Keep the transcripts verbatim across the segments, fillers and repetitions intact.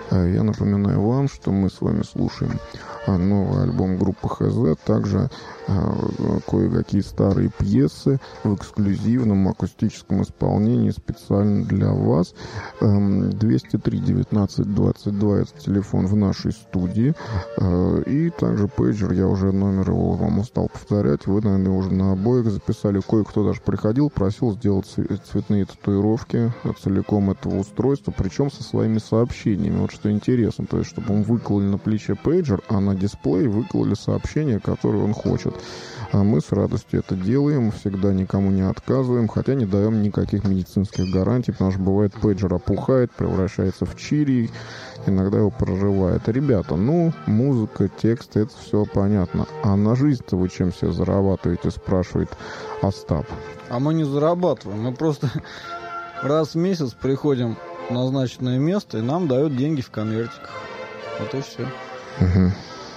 Я напоминаю вам, что мы с вами слушаем новый альбом группы ХЗ, также кое-какие старые пьесы в эксклюзивном акустическом исполнении специально для вас. двести три девятнадцать двадцать два это телефон в нашей студии. И также пейджер, я уже номер его вам устал повторять. Вы, наверное, уже на обоих записали. Кое-кто даже приходил, просил сделать цветные татуировки целиком этого устройства, причем со своими сообщениями. Вот что интересно, то есть, чтобы он выкололи на плече пейджер, а на дисплей выкололи сообщения, которые он хочет. А мы с радостью это делаем, всегда никому не отказываем, хотя не даем никаких медицинских гарантий, потому что бывает пейджер опухает, превращается в чири, иногда его прорывает. Ребята, ну, музыка, текст, это все понятно. А на жизнь-то вы чем себе зарабатываете, спрашивает Остап. А мы не зарабатываем, мы просто раз в месяц приходим в назначенное место, и нам дают деньги в конвертиках. Вот и все. Угу.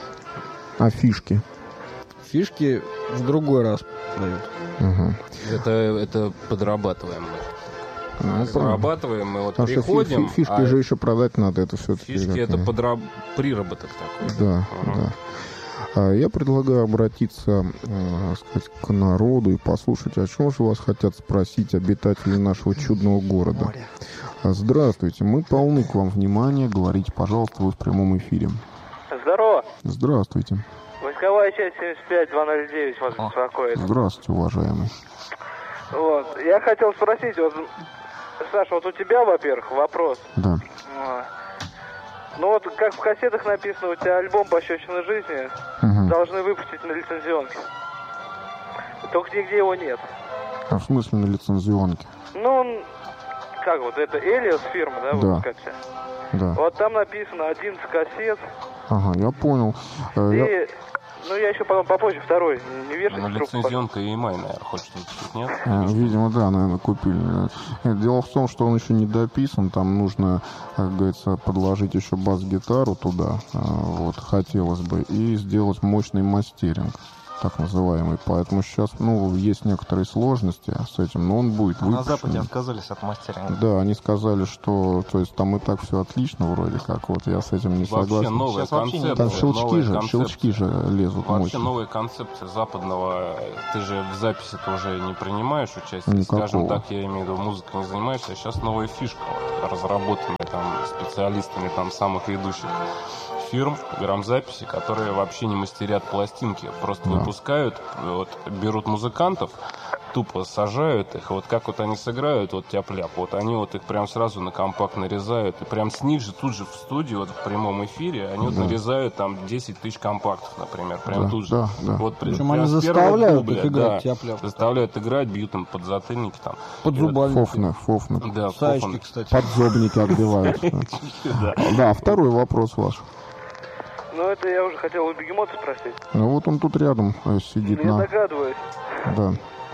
А фишки? Фишки в другой раз дают. Угу. Это, это подрабатываем мы. Ну, зарабатываем, мы вот а приходим. Фи- фишки а же еще продать надо, это все-таки. Фишки это подраб... приработок такой. Да, ага. да. А я предлагаю обратиться, э, сказать, к народу и послушать, о чем же вас хотят спросить обитатели нашего чудного города. Море. Здравствуйте, мы полны к вам внимания. Говорите, пожалуйста, вы в прямом эфире. Здорово. Здравствуйте. Войсковая часть семьдесят пять два ноль девять вас беспокоит. Здравствуйте, уважаемый. Вот, я хотел спросить, вот, Саша, вот у тебя, во-первых, вопрос. Да. Ну вот, как в кассетах написано, у тебя альбом «Пощечина жизни» угу. должны выпустить на лицензионке. Только нигде его нет. А в смысле на лицензионке? Ну, как вот, это Элиас фирма, да? Да. Вот, да. Вот там написано одиннадцать кассет. Ага, я понял. И, я... ну, я еще потом попозже второй, не вешайте. Ну, лицензионка и май, наверное, хочет выпустить, нет? Видимо, да, наверное, купили. Дело в том, что он еще не дописан, там нужно, как говорится, подложить еще бас-гитару туда, вот, хотелось бы, и сделать мощный мастеринг, так называемый. Поэтому сейчас, ну, есть некоторые сложности с этим, но он будет выпущен. На Западе отказались от мастеринга. Да, они сказали, что, то есть, там и так все отлично вроде как, вот, я с этим не вообще согласен. Новая концепция, там щелчки новая же, концепция. щелчки же лезут вообще мощно. Новая концепция западного, ты же в записи-то уже не принимаешь участие, никакого. Скажем так, я имею в виду, музыкой не занимаешься, а сейчас новая фишка, разработанная там специалистами там самых ведущих фирм грамзаписи, которые вообще не мастерят пластинки, просто да. выпускают, вот, берут музыкантов, тупо сажают их, вот как вот они сыграют, вот тяп-ляп, вот они вот их прям сразу на компакт нарезают, и прям с них же тут же в студии, вот в прямом эфире, они да. вот нарезают там десять тысяч компактов, например, прям да, тут же. Да, да. Вот, причем они заставляют дубля, их играть да, тяп-ляп. Заставляют играть, бьют им под затыльники там. Под зубами. Фофны, фофны. Да, фофны. Кстати. Подзобники отбивают. Да, второй вопрос ваш. Ну, это я уже хотел у Бегемота спросить. Ну, вот он тут рядом сидит. Я на... догадываюсь. Да.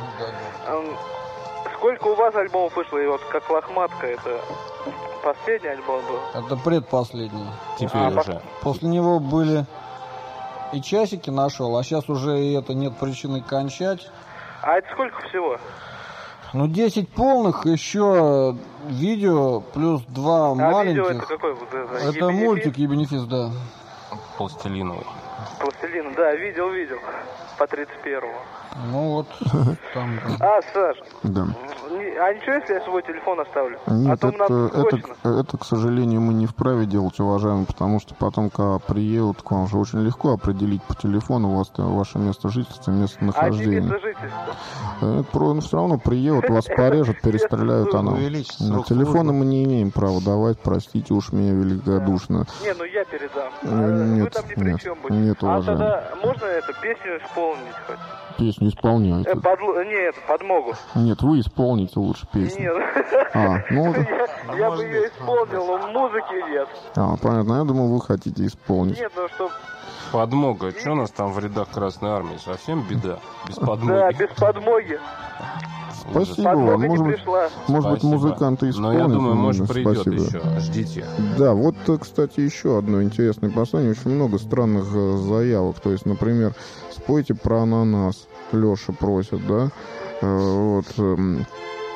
Сколько у вас альбомов вышло? И вот как «Лохматка» это последний альбом был? Это предпоследний. Теперь а, уже. После него были и часики нашел, а сейчас уже и это нет причины кончать. А это сколько всего? Ну, десять полных, еще видео, плюс два а маленьких. Видео это какой? Это, это Ебенефис? мультик «Ебенефис», да. Пластилиновый. Пластилин, да, видел, видел. По тридцать первому. Ну вот. Там, а, Саш, да. а ничего, если я свой телефон оставлю? Нет, а то это, это, это, к сожалению, мы не вправе делать, уважаемый, потому что потом, когда приедут к вам, же очень легко определить по телефону вас, ваше место жительства, местонахождения. А не место жительства? Это, ну, все равно приедут, вас порежут, перестреляют, а нам. На телефоны мы не имеем права давать, простите уж меня великодушно. Не, ну я передам. Нет, Вы там ни нет, при чем будете. нет, а уважаемый. тогда можно эту песню исполнить хоть? Песню исполняйте. Э, под... Нет, подмогу. Нет, вы исполните лучше песню. Нет. А, ну... я я бы ее исполнил, но музыки нет. А, понятно. Я думал, вы хотите исполнить. Нет, ну что... Подмога. Что у нас там в рядах Красной Армии? Совсем беда. Без подмоги. Да, без подмоги. Спасибо вам. Может быть, может быть, музыканты исполнят. Но я думаю, может, придет Спасибо. еще. Ждите. Да, вот, кстати, еще одно интересное послание. Очень много странных заявок. То есть, например, спойте про ананас. Леша просит, да? Вот.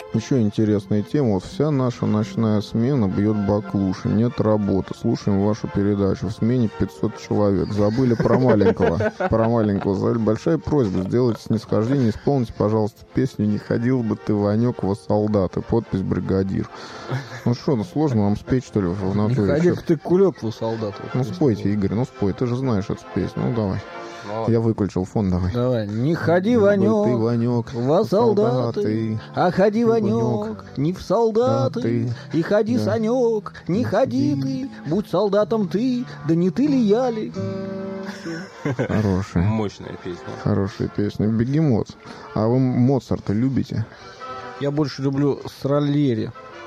Еще интересная тема. Вот вся наша ночная смена бьет баклуши. Нет работы. Слушаем вашу передачу. В смене пятьсот человек. Забыли про маленького. Про маленького. Забыли. Большая просьба. Сделайте снисхождение. Исполните, пожалуйста, песню «Не ходил бы ты, Ванек, во солдаты». Подпись «Бригадир». Ну что, ну сложно вам спеть, что ли, в натуре? Не ходи, ты кулек, во солдаты. Ну спойте, Игорь, ну спой. Ты же знаешь эту песню. Ну давай. Ну, Я выключил фон, давай. Давай. Не ходи, Ванек, ты, Ванек, во солдаты, а ходи, Ванек, Ванек, не в солдаты, и ходи, да. Санек, не ходи ты, будь солдатом ты, да не ты ли я ли? Хорошая. мощная песня. Хорошая песня. Бегемот. А вы Моцарта любите? Я больше люблю Сальери.